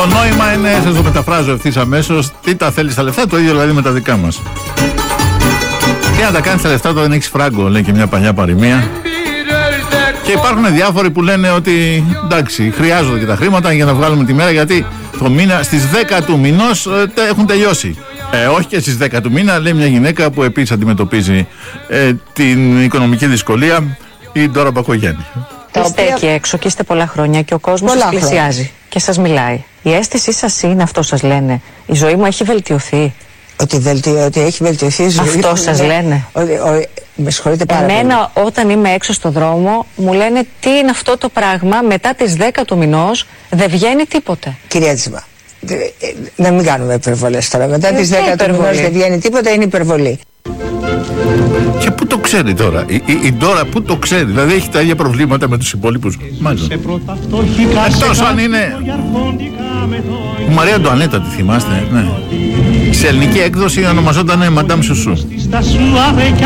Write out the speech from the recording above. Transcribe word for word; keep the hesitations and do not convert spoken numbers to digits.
νόημα είναι, σας το μεταφράζω ευθύς αμέσως, τι τα θέλεις τα λεφτά, το ίδιο δηλαδή με τα δικά μας. Τι να τα κάνεις τα λεφτά, το δεν έχεις φράγκο, λέει και μια παλιά παροιμία. Και υπάρχουν διάφοροι που λένε ότι εντάξει, χρειάζονται και τα χρήματα για να βγάλουμε τη μέρα, γιατί το μήνα, στις δέκα του μηνός ε, έχουν τελειώσει. Ε, όχι και στις δέκα του μήνα, λέει μια γυναίκα που επίσης αντιμετωπίζει ε, την οικονομική δυσκολία, η Ντόρα Μπακογιάννη. Είστε οποία... εκεί έξω και είστε πολλά χρόνια και ο κόσμος σας πλησιάζει χρόνια. Και σας μιλάει. Η αίσθησή σας είναι, αυτό σας λένε, η ζωή μου έχει βελτιωθεί? Ότι, βελτιω... ότι έχει βελτιωθεί η ζωή. Αυτό σας λένε? Ότι, ο... Με συγχωρείτε πάρα πολύ. Εμένα όταν είμαι έξω στο δρόμο μου λένε τι είναι αυτό το πράγμα, μετά τις δέκα του μηνός δεν βγαίνει τίποτε. Κυρία Τζίμα, να μην κάνουμε υπερβολές τώρα. Μετά τις δέκα του μηνός δεν βγαίνει τίποτα, είναι υπερβολή. Και πού το ξέρει τώρα, η, η, η Ντόρα πού το ξέρει, δηλαδή έχει τα ίδια προβλήματα με τους υπόλοιπους. Μάλιστα. Εκτός αν είναι... Η Μαρία Αντουανέτα, τη θυμάστε, ναι. Σε ελληνική έκδοση ονομαζόταν Madame Chouchou.